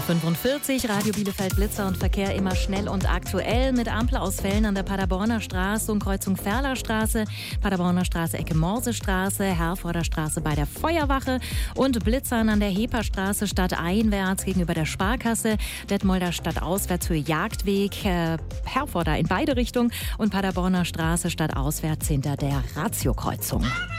7.45 Uhr, Radio Bielefeld Blitzer und Verkehr immer schnell und aktuell mit Ampelausfällen an der Paderborner Straße und Kreuzung Ferlerstraße, Paderborner Straße Ecke Morsestraße, Herforder Straße bei der Feuerwache und Blitzern an der Heperstraße stadteinwärts gegenüber der Sparkasse, Detmolder stadtauswärts Höhe Jagdweg, Herforder in beide Richtungen und Paderborner Straße stadtauswärts hinter der Ratio-Kreuzung.